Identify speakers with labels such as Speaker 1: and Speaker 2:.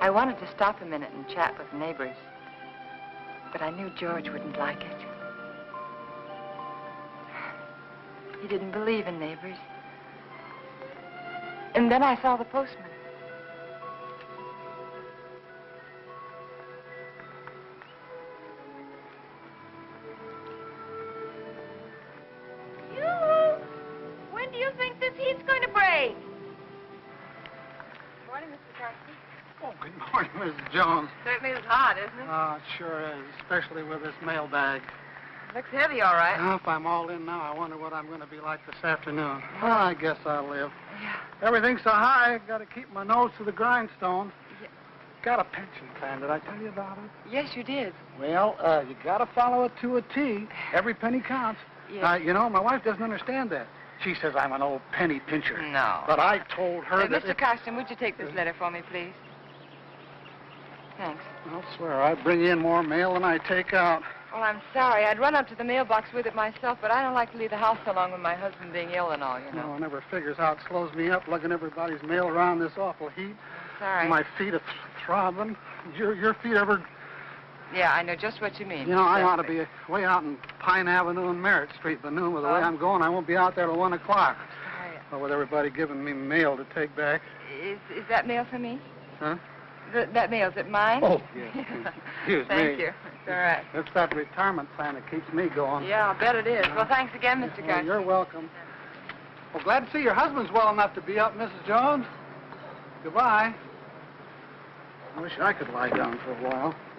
Speaker 1: I wanted to stop a minute and chat with neighbors, but I knew George wouldn't like it. He didn't believe in neighbors. And then I saw the postman.
Speaker 2: When do you think this heat's going to break?
Speaker 1: Good morning, Mr. Carson.
Speaker 3: Oh, good morning, Mrs. Jones.
Speaker 1: Certainly is hot, isn't it?
Speaker 3: Oh, it sure is, especially with this mailbag.
Speaker 1: Looks heavy, all right.
Speaker 3: Well, if I'm all in now, I wonder what I'm going to be like this afternoon. Well, I guess I'll live.
Speaker 1: Yeah.
Speaker 3: Everything's so high, I've got to keep my nose to the grindstone.
Speaker 1: Yeah.
Speaker 3: Got a pension plan. Did I tell you about it?
Speaker 1: Yes, you did.
Speaker 3: Well, you got to follow it to a T. Every penny counts.
Speaker 1: Yes.
Speaker 3: You know, my wife doesn't understand that. She says I'm an old penny pincher.
Speaker 1: No.
Speaker 3: But I told her that...
Speaker 1: Mr. Carson, would you take this letter for me, please? Thanks.
Speaker 3: I'll swear, I bring in more mail than I take out.
Speaker 1: Well, I'm sorry. I'd run up to the mailbox with it myself, but I don't like to leave the house so long with my husband being ill and all, you know.
Speaker 3: No one ever figures how it slows me up lugging everybody's mail around this awful heat.
Speaker 1: Sorry.
Speaker 3: My feet are throbbing. Your feet ever...
Speaker 1: Yeah, I know just what you mean.
Speaker 3: You know, I ought to be way out in Pine Avenue and Merritt Street, but noon with the way I'm going, I won't be out there till 1 o'clock.
Speaker 1: Sorry.
Speaker 3: Well, with everybody giving me mail to take back.
Speaker 1: Is that mail for me?
Speaker 3: Huh?
Speaker 1: That mail, is it mine?
Speaker 3: Oh, yes. Excuse me.
Speaker 1: Thank you. It's all right.
Speaker 3: It's that retirement plan that keeps me going.
Speaker 1: Yeah, I'll bet it is. Well, thanks again, Mr.
Speaker 3: Well,
Speaker 1: Carson.
Speaker 3: you're welcome. Well, glad to see your husband's well enough to be up, Mrs. Jones. Goodbye. I wish I could lie down for a while.